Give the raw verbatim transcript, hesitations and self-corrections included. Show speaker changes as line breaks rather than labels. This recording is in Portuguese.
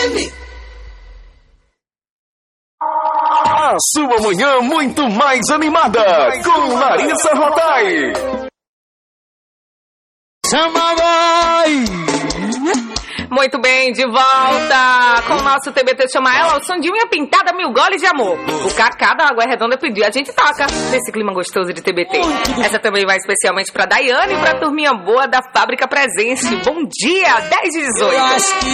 A sua manhã muito mais animada com Larissa Rotai.
Chama vai!
Muito bem, de volta com o nosso T B T Chama Ela, o som de unha pintada, mil goles de amor. O Cacá da Água Redonda pediu, a gente toca nesse clima gostoso de T B T. Essa também vai especialmente pra Daiane e pra turminha boa da Fábrica Presente. Bom dia, dez e dezoito.